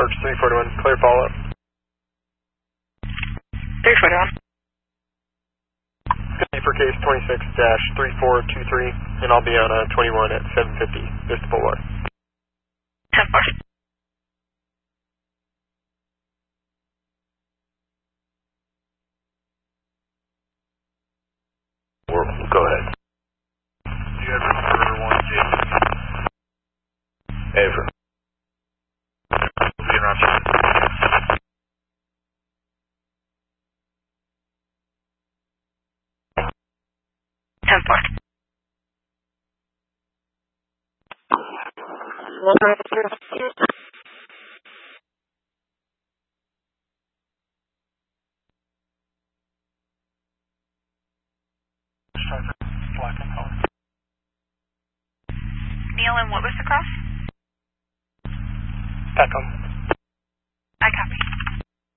Parks 341, clear follow-up. 341. For case 26-3423, and I'll be on 21 at 750, Vista Boulevard. 10-4. Go ahead. Do you ever order one, Jason? Ever. We'll be around 10-4. black and color. Neil, and what was the cross? Peckham.